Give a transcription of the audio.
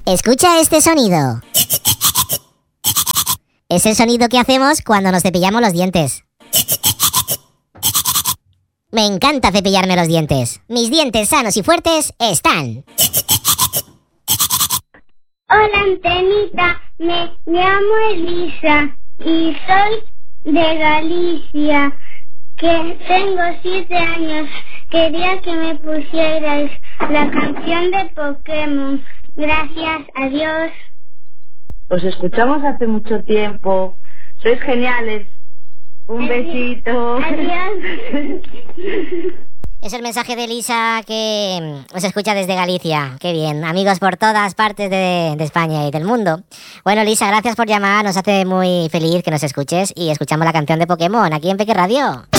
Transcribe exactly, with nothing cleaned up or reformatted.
Escucha este sonido. Es el sonido que hacemos cuando nos cepillamos los dientes. Me encanta cepillarme los dientes. Mis dientes sanos y fuertes están. Hola, Antenita. Me llamo Elisa y soy de Galicia. Que tengo siete años. Quería que me pusierais la canción de Pokémon. Gracias, adiós. Os escuchamos hace mucho tiempo. Sois geniales. Un Adiós. besito. Adiós. Es el mensaje de Elisa que os escucha desde Galicia. Qué bien, amigos por todas partes de, de España y del mundo. Bueno, Elisa, gracias por llamar, nos hace muy feliz que nos escuches y escuchamos la canción de Pokémon aquí en Peque Radio.